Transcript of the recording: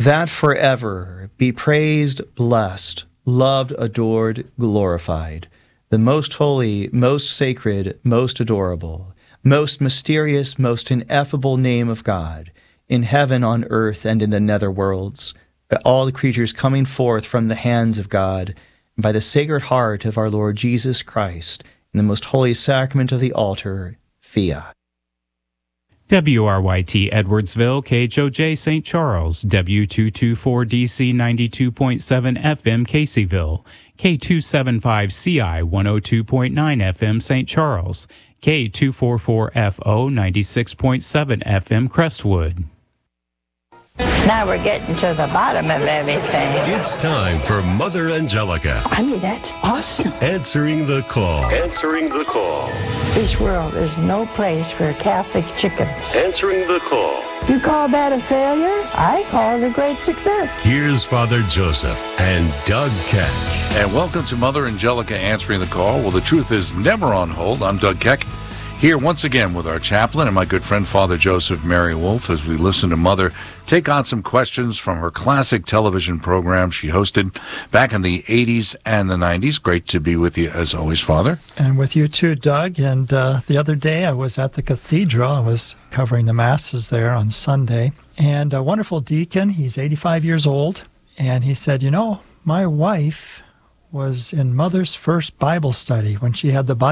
that forever be praised, blessed, loved, adored, glorified, the most holy, most sacred, most adorable, most mysterious, most ineffable name of God, in heaven, on earth, and in the nether worlds, by all the creatures coming forth from the hands of God, and by the Sacred Heart of our Lord Jesus Christ, in the most holy sacrament of the altar, fiat. WRYT Edwardsville, KHOJ St. Charles, W224DC 92.7 FM Caseyville, K275CI 102.9 FM St. Charles, K244FO 96.7 FM Crestwood. Now we're getting to the bottom of everything. It's time for Mother Angelica. I mean, that's awesome. Answering the call. Answering the call. This world is no place for Catholic chickens. Answering the call. You call that a failure? I call it a great success. Here's Father Joseph and Doug Keck. And welcome to Mother Angelica Answering the Call. Well, the truth is never on hold. I'm Doug Keck, here once again with our chaplain and my good friend Father Joseph Mary Wolf as we listen to Mother take on some questions from her classic television program she hosted back in the 80s and the 90s. Great to be with you as always, Father. And with you too, Doug. And the other day I was at the cathedral. I was covering the masses there on Sunday. And a wonderful deacon, he's 85 years old, and he said, you know, my wife was in Mother's first Bible study when she had the Bible